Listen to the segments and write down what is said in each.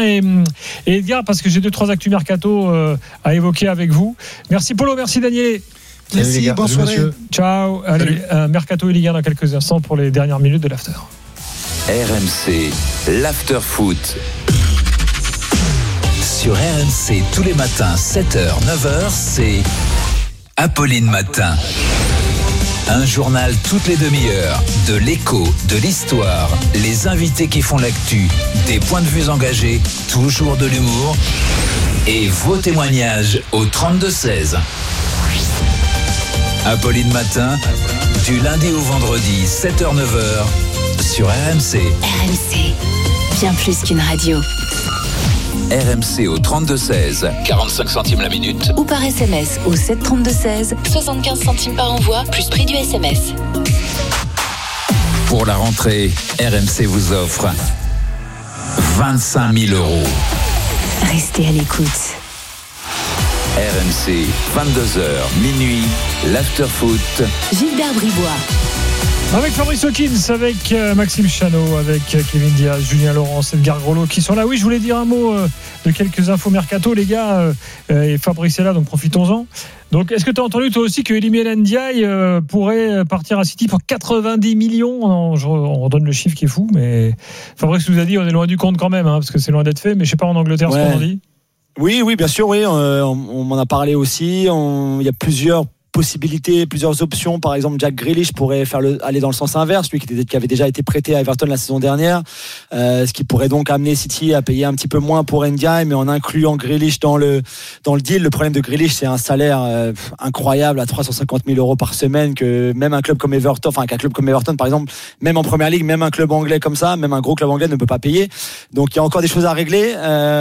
et Edgar, parce que j'ai 2-3 actus mercato à évoquer avec vous. Merci Polo, merci Daniel. Merci, bonne soirée. Ciao. Allez, mercato et Ligue 1 dans quelques instants pour les dernières minutes de l'after. RMC, l'after foot. Sur RMC, tous les matins, 7h, 9h, c'est Apolline Matin. Un journal toutes les demi-heures, de l'écho, de l'histoire, les invités qui font l'actu, des points de vue engagés, toujours de l'humour et vos témoignages au 32-16. Apolline Matin, du lundi au vendredi, 7h, 9h, sur RMC. RMC, bien plus qu'une radio. RMC au 32-16, 45 centimes la minute. Ou par SMS au 732-16, 75 centimes par envoi, plus prix du SMS. Pour la rentrée, RMC vous offre 25 000 €. Restez à l'écoute. RMC, 22h, minuit, l'after-foot. Gilbert Bribois. Avec Fabrice Hawkins, avec Maxime Chanot, avec Kevin Diaz, Julien Laurence, Edgar Groslo qui sont là. Oui, je voulais dire un mot de quelques infos mercato, les gars. Et Fabrice est là, donc profitons-en. Donc, est-ce que tu as entendu toi aussi que Iliman Ndiaye pourrait partir à City pour 90 millions ? On redonne le chiffre qui est fou, mais Fabrice nous a dit on est loin du compte quand même, parce que c'est loin d'être fait. Mais je sais pas en Angleterre ce qu'on en dit. Oui, bien sûr, oui. On m'en a parlé aussi. Il y a plusieurs possibilités, plusieurs options. Par exemple, Jack Grealish pourrait aller dans le sens inverse, lui qui avait déjà été prêté à Everton la saison dernière, ce qui pourrait donc amener City à payer un petit peu moins pour Ndiaye, mais en incluant Grealish dans le deal. Le problème de Grealish, c'est un salaire incroyable à 350 000 € par semaine que même un club comme Everton, par exemple, même en Première Ligue, même un club anglais comme ça, même un gros club anglais ne peut pas payer. Donc il y a encore des choses à régler.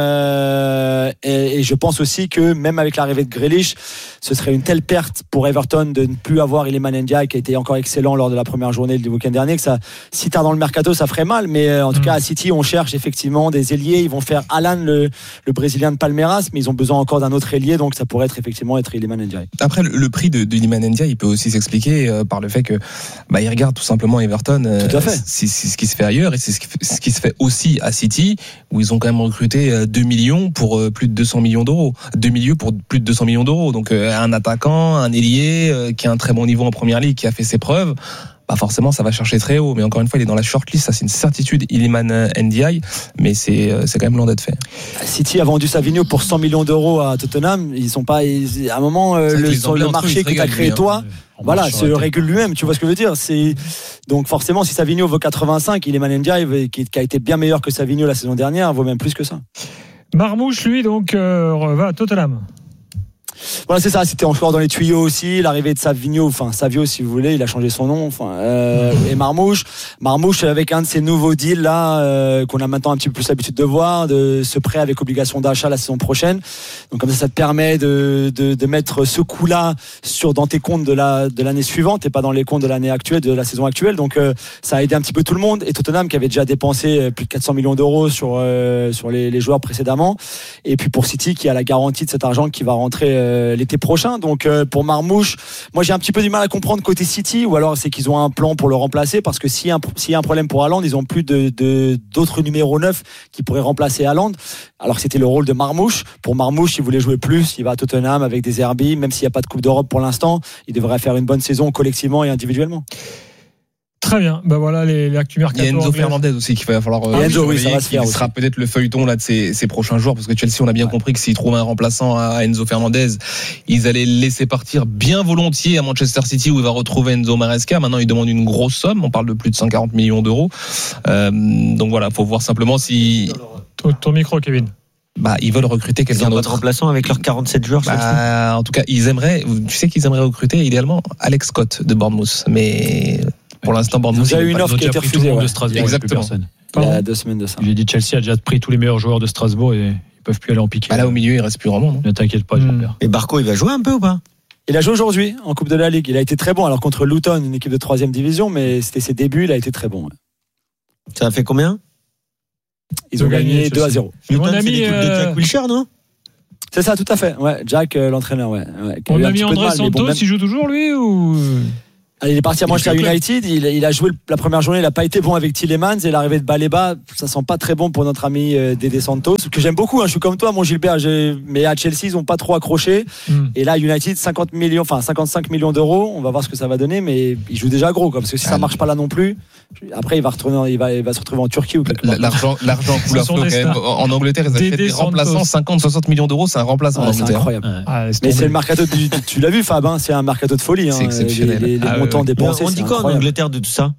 Et je pense aussi que même avec l'arrivée de Grealish, ce serait une telle perte pour Everton de ne plus avoir Iliman Ndiaye qui a été encore excellent lors de la première journée du week-end dernier, que ça, si tard dans le mercato, ça ferait mal. Mais en tout cas, à City, on cherche effectivement des ailiers. Ils vont faire Alan, le Brésilien de Palmeiras, mais ils ont besoin encore d'un autre ailier, donc ça pourrait être Iliman Ndiaye. Après, le prix de Iliman Ndiaye, il peut aussi s'expliquer par le fait que il regarde tout simplement Everton. Tout à fait. C'est ce qui se fait ailleurs et c'est ce qui se fait aussi à City, où ils ont quand même recruté 2 millions pour plus de 200 millions d'euros. 2 milieux pour plus de 200 millions d'euros. Donc un attaquant, un ailier qui a un très bon niveau en Première Ligue, qui a fait ses preuves, forcément ça va chercher très haut, mais encore une fois il est dans la shortlist, ça c'est une certitude, Iliman Ndiaye, mais c'est quand même loin d'être fait. City a vendu Savinho pour 100 millions d'euros à Tottenham. Ils sont pas à un moment sur le marché que tu as créé toi. Voilà, se régule lui-même, tu vois ce que je veux dire. Donc forcément, si Savinho vaut 85, Iliman Ndiaye, qui a été bien meilleur que Savinho la saison dernière, vaut même plus que ça. Marmouche, lui, donc, va à Tottenham. Voilà, c'est ça, c'était encore dans les tuyaux aussi, l'arrivée de Savio si vous voulez, il a changé son nom, et Marmouche avec un de ces nouveaux deals là, qu'on a maintenant un petit peu plus l'habitude de voir, de ce prêt avec obligation d'achat la saison prochaine. Donc comme ça te permet de mettre ce coup-là dans tes comptes de l'année suivante et pas dans les comptes de l'année actuelle, de la saison actuelle. Donc ça a aidé un petit peu tout le monde, et Tottenham qui avait déjà dépensé plus de 400 millions d'euros sur les joueurs précédemment, et puis pour City qui a la garantie de cet argent qui va rentrer l'été prochain. Donc pour Marmouche, moi j'ai un petit peu du mal à comprendre côté City, ou alors c'est qu'ils ont un plan pour le remplacer, parce que s'il y a un problème pour Haaland, ils ont plus d'autres numéros 9 qui pourraient remplacer Haaland. Alors c'était le rôle de Marmouche. Pour Marmouche, il voulait jouer plus, il va à Tottenham avec des Herbie, même s'il n'y a pas de Coupe d'Europe pour l'instant, il devrait faire une bonne saison collectivement et individuellement. Très bien, voilà les actus mercato. Il y a Enzo Fernandez aussi qu'il va falloir qui sera peut-être le feuilleton là de ces prochains jours, parce que Chelsea, on a bien compris que s'ils trouvent un remplaçant à Enzo Fernandez, ils allaient le laisser partir bien volontiers à Manchester City, où il va retrouver Enzo Maresca. Maintenant, il demande une grosse somme, on parle de plus de 140 millions d'euros. Donc voilà, faut voir simplement si ton micro, Kevin. Ils veulent recruter quelqu'un d'autre. Pas de remplaçant avec leurs 47 joueurs. En tout cas, qu'ils aimeraient recruter idéalement Alex Scott de Bournemouth, mais pour l'instant, Bournemouth, il y a eu une offre qui a été refusée de Strasbourg. Exactement. Il y a 2 semaines de ça. J'ai dit Chelsea a déjà pris tous les meilleurs joueurs de Strasbourg et ils peuvent plus aller en piquer. Là au milieu, il reste plus vraiment. Ne t'inquiète pas, Jean-Pierre. Et Barco, il va jouer un peu ou pas ? Il a joué aujourd'hui en Coupe de la Ligue. Il a été très bon. Alors contre Luton, une équipe de 3e division, mais c'était ses débuts. Il a été très bon. Ouais. Ça a fait combien ? Ils ont gagné 2-0. Mon ami, c'est l'équipe de Jack Wilshere, non ? C'est ça, tout à fait. Ouais, Jack, l'entraîneur. Ouais. Mon ami André Santos, il joue toujours lui ou Il est parti à Manchester United, il a joué la première journée, il n'a pas été bon avec Tielemans et l'arrivée de Baleba, ça sent pas très bon pour notre ami Dede Santos, que j'aime beaucoup, je suis comme toi mon Gilbert, mais à Chelsea ils n'ont pas trop accroché et là United 55 millions d'euros, on va voir ce que ça va donner, mais il joue déjà gros parce que si ça marche pas là non plus, après il va se retrouver en Turquie ou quelque part. L'argent coule à flot quand même. En Angleterre ils achètent des remplaçants 50-60 millions d'euros, c'est un remplaçant en Angleterre. C'est incroyable. Mais c'est le mercato tu l'as vu Fab, c'est un mercato de folie. C'est exceptionnel. Montants dépensés. On dit quoi en Angleterre de tout ça?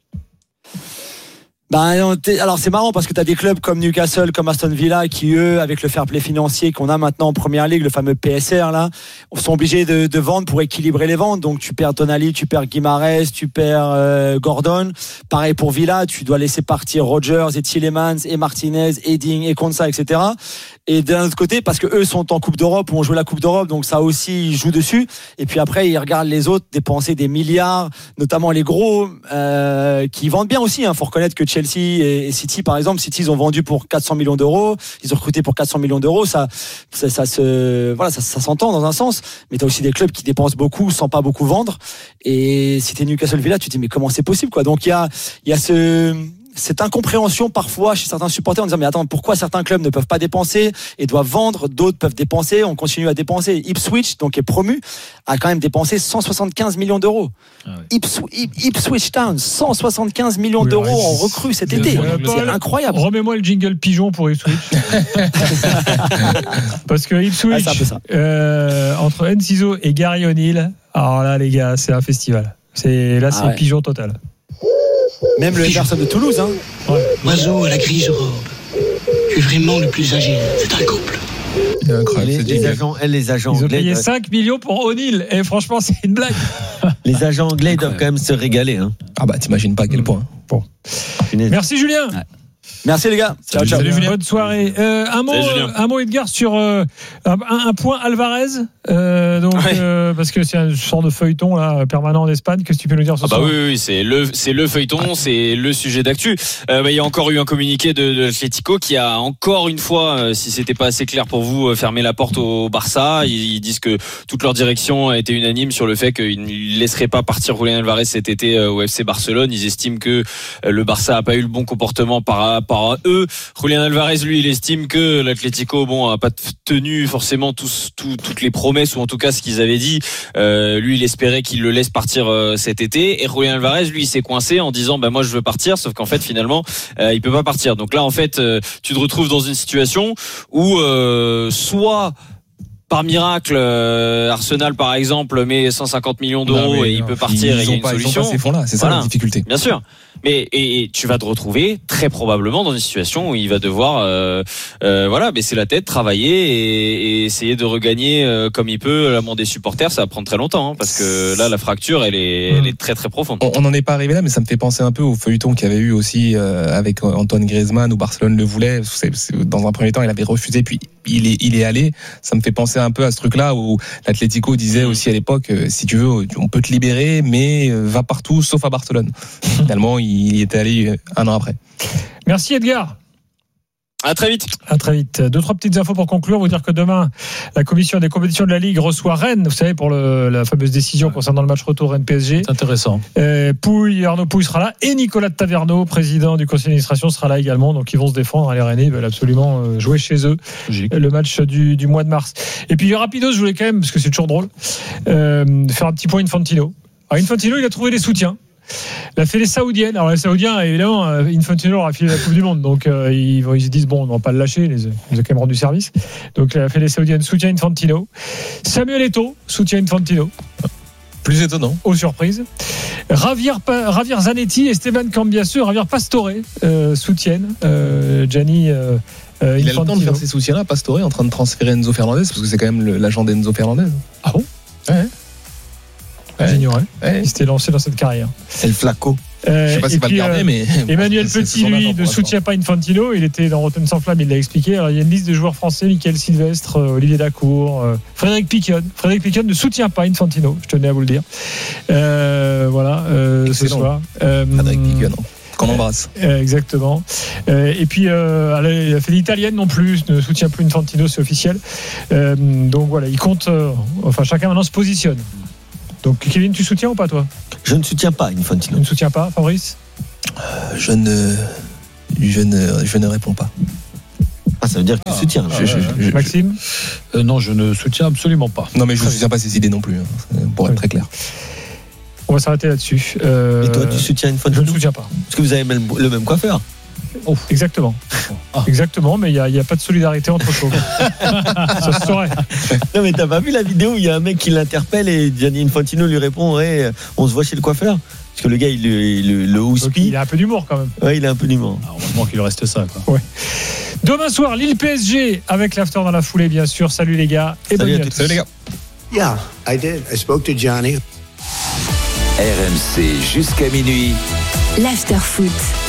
Alors c'est marrant parce que tu as des clubs comme Newcastle, comme Aston Villa qui eux, avec le fair play financier qu'on a maintenant en Première Ligue, le fameux PSR là, sont obligés de vendre pour équilibrer les ventes. Donc tu perds Tonali, tu perds Guimarães, tu perds Gordon. Pareil pour Villa, tu dois laisser partir Rodgers et Tielemans et Martinez, Edding et Konsa, etc. Et d'un autre côté, parce que eux sont en Coupe d'Europe ou on joue la Coupe d'Europe, donc ça aussi joue dessus. Et puis après, ils regardent les autres dépenser des milliards, notamment les gros qui vendent bien aussi. Faut reconnaître que Chelsea et City, par exemple, City ils ont vendu pour 400 millions d'euros, ils ont recruté pour 400 millions d'euros. Ça s'entend dans un sens. Mais t'as aussi des clubs qui dépensent beaucoup sans pas beaucoup vendre. Et si t'es Newcastle Villa, tu te dis mais comment c'est possible quoi. Donc il y a cette incompréhension parfois chez certains supporters en disant mais attends, pourquoi certains clubs ne peuvent pas dépenser et doivent vendre, d'autres peuvent dépenser, on continue à dépenser. Ipswich, donc est promu, a quand même dépensé 175 millions d'euros. Ipswich Town, 175 millions d'euros en recrue cet été. C'est incroyable. Remets-moi le jingle pigeon pour Ipswich. Parce que Ipswich, entre Enciso et Gary O'Neill, alors là les gars, c'est un festival. C'est pigeon total. Même le Everton de Toulouse. Oiseau à la grise robe. Tu es vraiment le plus agile. C'est un couple. Les agents ils ont anglais payé 5 millions pour O'Neill. Et franchement, c'est une blague. Les agents anglais doivent quand même se régaler. Ah bah t'imagines pas à quel point. Bon. Merci Julien. Merci les gars. Ciao. Bonne soirée. Un mot Edgar sur un point Alvarez. Parce que c'est un genre de feuilleton là permanent en Espagne. Qu'est-ce que tu peux nous dire ce soir? Oui, c'est le feuilleton, c'est le sujet d'actu. Il y a encore eu un communiqué de l'Atlético qui a encore une fois, si c'était pas assez clair pour vous, fermé la porte au Barça. Ils disent que toute leur direction a été unanime sur le fait qu'ils ne laisseraient pas partir Julián Alvarez cet été au FC Barcelone. Ils estiment que le Barça a pas eu le bon comportement par eux. Julián Alvarez, lui, il estime que l'Atlético, a pas tenu forcément toutes les promesses, ou en tout cas ce qu'ils avaient dit. Lui, il espérait qu'il le laisse partir cet été. Et Julián Alvarez, lui, il s'est coincé en disant, moi, je veux partir. Sauf qu'en fait, finalement, il peut pas partir. Donc là, en fait, tu te retrouves dans une situation où, soit, par miracle, Arsenal par exemple met 150 millions d'euros et il peut partir et il y a une solution. Ils ont pas ces fonds-là, c'est ça la difficulté. Bien sûr. Mais et tu vas te retrouver très probablement dans une situation où il va devoir baisser la tête, travailler et essayer de regagner comme il peut l'amour des supporters. Ça va prendre très longtemps parce que là la fracture elle est très très profonde. On n'en est pas arrivé là, mais ça me fait penser un peu au feuilleton qu'il y avait eu aussi avec Antoine Griezmann où Barcelone le voulait. Dans un premier temps il avait refusé, puis il est allé. Ça me fait penser un peu à ce truc-là où l'Atlético disait aussi à l'époque, si tu veux, on peut te libérer, mais va partout sauf à Barcelone. Finalement, il y était allé un an après. Merci Edgar. À très vite. À très vite. 2-3 petites infos pour conclure. Vous dire que demain, la commission des compétitions de la Ligue reçoit Rennes, vous savez, pour la fameuse décision concernant le match retour Rennes-PSG. C'est intéressant. Arnaud Pouille sera là et Nicolas Taverneau, président du conseil d'administration, sera là également. Donc ils vont se défendre. Les Rennais veulent absolument jouer chez eux. Logique. Le match du mois de mars. Et puis rapidos, je voulais quand même, parce que c'est toujours drôle, faire un petit point Infantino. Alors Infantino, il a trouvé des soutiens. La fédé saoudienne, alors les Saoudiens évidemment, Infantino leur a filé la Coupe du Monde, donc ils se disent bon, on ne va pas le lâcher, ils ont quand même rendu service. Donc la fédé saoudienne soutient Infantino. Samuel Eto'o soutient Infantino. Plus étonnant. Aux surprises. Javier Zanetti, Esteban Cambiasso, Javier Pastore soutiennent Gianni. Il a le temps de faire ces soutiens-là, Pastore, en train de transférer Enzo Fernandez, parce que c'est quand même l'agent d'Enzo Fernandez. Ah bon? Ouais. J'ignorais. Il s'était lancé dans cette carrière. C'est le Flaco. Je sais pas si va le garder, mais Emmanuel Petit, lui, ne soutient pas Infantino. Il était dans Rotten sans flamme, il l'a expliqué. Alors, il y a une liste de joueurs français: Michael Sylvestre, Olivier Dacour, Frédéric Piquion. Frédéric Piquion ne soutient pas Infantino. Je tenais à vous le dire. Ce soir. Frédéric Piquion. Qu'on embrasse. Exactement. Et puis la fédé italienne non plus ne soutient plus Infantino, c'est officiel. Donc voilà, ils comptent. Chacun maintenant se positionne. Donc Kevin, tu soutiens ou pas toi? Je ne soutiens pas Tu Infantino. ne soutiens pas, Fabrice? Je ne réponds pas. Ah, ça veut dire que tu soutiens. là. Maxime? Non, je ne soutiens absolument pas. Non, mais je ne soutiens pas ces idées non plus, pour être très clair. On va s'arrêter là-dessus. Et toi, tu soutiens Je Infantino? ne soutiens pas. Parce que vous avez le même coiffeur. Exactement. Exactement, mais il n'y a pas de solidarité entre chauves. Ça se saurait. Non, mais t'as pas vu la vidéo où il y a un mec qui l'interpelle et Gianni Infantino lui répond ouais, on se voit chez le coiffeur. Parce que le gars, le houspille. Il a un peu d'humour quand même. Ouais, il a un peu d'humour. Heureusement qu'il reste ça, quoi. Ouais. Demain soir, Lille PSG avec l'after dans la foulée, bien sûr. Salut les gars. Et bonne nuit à tous. Salut les gars. Yeah, I did. I spoke to Johnny. RMC jusqu'à minuit. L'after-foot.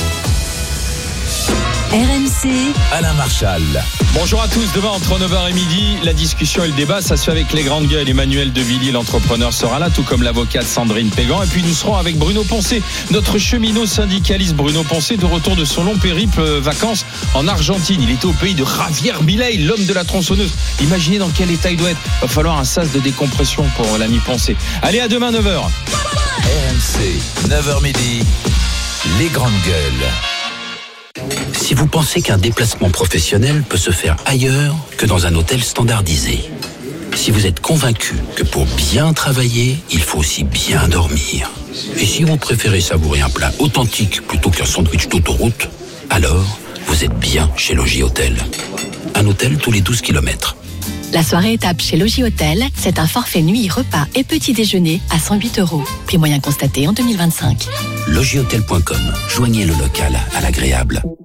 RMC, Alain Marchal. Bonjour à tous, demain entre 9h et midi, la discussion et le débat, ça se fait avec les grandes gueules. Emmanuel de Villiers, l'entrepreneur, sera là, tout comme l'avocate Sandrine Pégan. Et puis nous serons avec Bruno Poncet, notre cheminot syndicaliste Bruno Poncet, de retour de son long périple vacances en Argentine. Il était au pays de Javier Milei, l'homme de la tronçonneuse. Imaginez dans quel état il doit être. Va falloir un sas de décompression pour l'ami Poncet. Allez, à demain 9h. RMC, 9h midi, les grandes gueules. Si vous pensez qu'un déplacement professionnel peut se faire ailleurs que dans un hôtel standardisé, si vous êtes convaincu que pour bien travailler, il faut aussi bien dormir, et si vous préférez savourer un plat authentique plutôt qu'un sandwich d'autoroute, alors vous êtes bien chez Logis Hôtel. Un hôtel tous les 12 km. la soirée étape chez Logis Hôtel, c'est un forfait nuit, repas et petit déjeuner à 108 €. Prix moyen constaté en 2025. Logishôtel.com. Joignez le local à l'agréable.